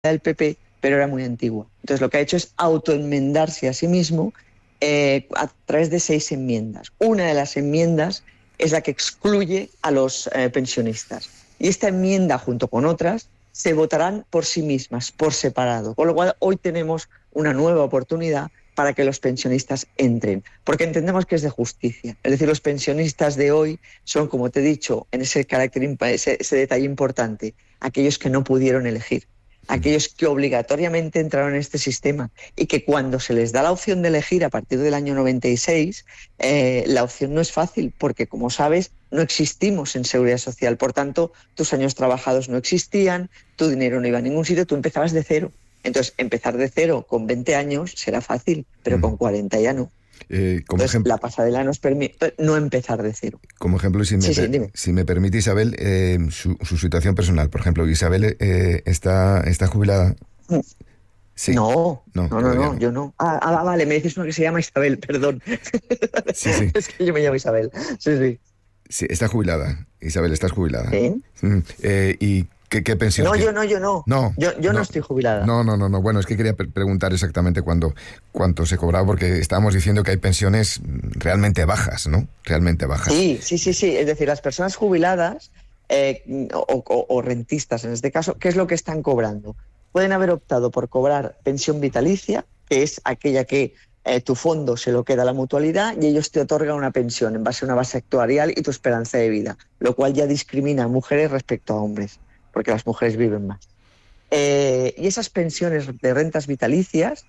del PP, pero era muy antigua. Entonces lo que ha hecho es autoenmendarse a sí mismo a través de 6 enmiendas. Una de las enmiendas es la que excluye a los pensionistas. Y esta enmienda, junto con otras, se votarán por sí mismas, por separado. Con lo cual, hoy tenemos una nueva oportunidad para que los pensionistas entren, porque entendemos que es de justicia. Es decir, los pensionistas de hoy son, como te he dicho, en ese carácter, ese detalle importante, aquellos que no pudieron elegir, aquellos que obligatoriamente entraron en este sistema y que cuando se les da la opción de elegir a partir del año 96, la opción no es fácil porque, como sabes, no existimos en Seguridad Social. Por tanto, tus años trabajados no existían, tu dinero no iba a ningún sitio, tú empezabas de cero. Entonces, empezar de cero con 20 años será fácil, pero con 40 ya no. Entonces, la pasarela nos permite no empezar de cero. Como ejemplo, si me permite, Isabel, su situación personal. Por ejemplo, Isabel está jubilada. Sí. No, yo no. Vale, me dices uno que se llama Isabel, perdón. Sí. Es que yo me llamo Isabel. Sí. Sí, está jubilada. Isabel, estás jubilada. ¿Sí? ¿Y qué pensión? No, yo no. Yo no estoy jubilada. No. Bueno, es que quería preguntar exactamente cuánto se cobraba, porque estábamos diciendo que hay pensiones realmente bajas, ¿no? Realmente bajas. Sí. Es decir, las personas jubiladas o rentistas, en este caso, ¿qué es lo que están cobrando? Pueden haber optado por cobrar pensión vitalicia, que es aquella que tu fondo se lo queda a la mutualidad y ellos te otorgan una pensión en base a una base actuarial y tu esperanza de vida, lo cual ya discrimina a mujeres respecto a hombres, porque las mujeres viven más. Y esas pensiones de rentas vitalicias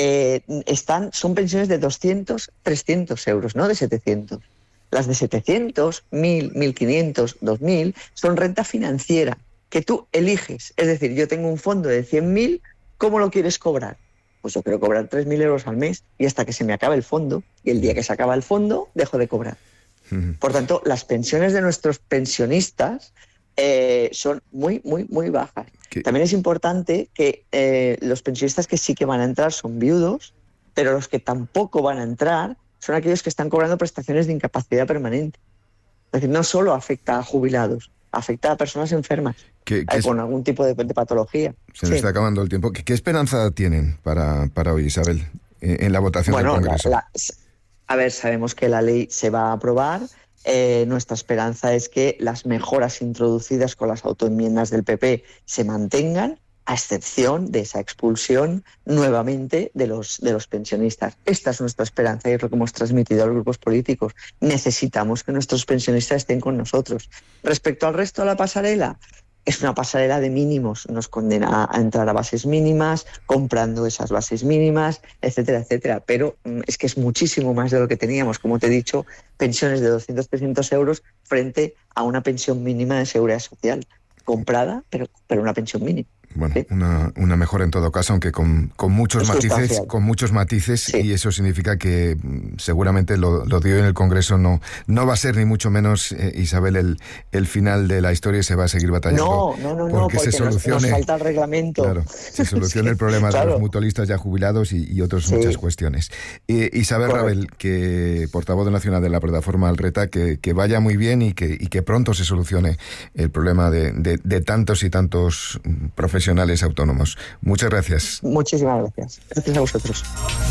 son pensiones de 200, 300 euros, no de 700. Las de 700, 1.000, 1.500, 2.000 son renta financiera que tú eliges. Es decir, yo tengo un fondo de 100.000, ¿cómo lo quieres cobrar? Pues yo quiero cobrar 3.000 euros al mes y hasta que se me acabe el fondo. Y el día que se acaba el fondo, dejo de cobrar. Por tanto, las pensiones de nuestros pensionistas son muy, muy, muy bajas. También es importante que los pensionistas que sí que van a entrar son viudos, pero los que tampoco van a entrar son aquellos que están cobrando prestaciones de incapacidad permanente. Es decir, no solo afecta a jubilados, afecta a personas enfermas con algún tipo de patología. Se nos está acabando el tiempo. ¿Qué esperanza tienen para hoy, Isabel, en la votación del Congreso? Sabemos que la ley se va a aprobar. Nuestra esperanza es que las mejoras introducidas con las autoenmiendas del PP se mantengan, a excepción de esa expulsión nuevamente de los pensionistas. Esta es nuestra esperanza y es lo que hemos transmitido a los grupos políticos. Necesitamos que nuestros pensionistas estén con nosotros. Respecto al resto de la pasarela, es una pasarela de mínimos. Nos condena a entrar a bases mínimas, comprando esas bases mínimas, etcétera, etcétera. Pero es que es muchísimo más de lo que teníamos. Como te he dicho, pensiones de 200, 300 euros frente a una pensión mínima de seguridad social. Comprada, pero una pensión mínima. Bueno, ¿sí? una mejora en todo caso, aunque con muchos matices, sí. Y eso significa que seguramente lo de hoy en el Congreso no va a ser ni mucho menos, Isabel, el final de la historia, y se va a seguir batallando. No, porque se solucione, nos falta el reglamento. Claro, se solucione el problema de los mutualistas ya jubilados y otras muchas cuestiones. Isabel Rabel, que portavoz nacional de la plataforma Alreta, que vaya muy bien y que pronto se solucione el problema de tantos y tantos profesionales autónomos. Muchas gracias. Muchísimas gracias. Gracias a vosotros.